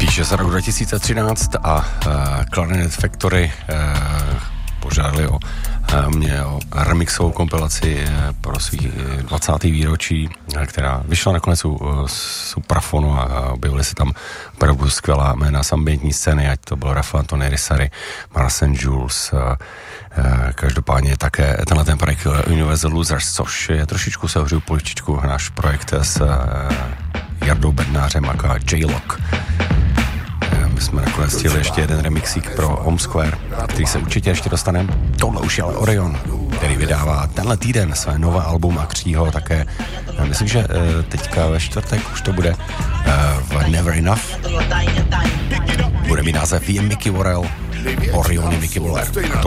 Píše se rok 2013 a Clarinet Factory požádali mě o remixovou kompilaci pro svý 20. výročí, která vyšla nakonec u Suprafonu a objevily se tam opravdu skvělá jména z ambientní scény, ať to byl Rafael Antony Risary, Marcel Jules, každopádně také tenhle ten projekt Universal Losers, což je trošičku se ohřeju poličičku náš projekt s Jardou Bednářem aka J-Lock. My jsme nakonec chtěli ještě jeden remixík pro Home Square, který se určitě ještě dostaneme. Tohle už je ale Orion, který vydává tenhle týden své nové album a křího také. Myslím, že teďka ve čtvrtek už to bude v Never Enough. Bude mít název je Mickey Worrell, Orion je Mickey Waller.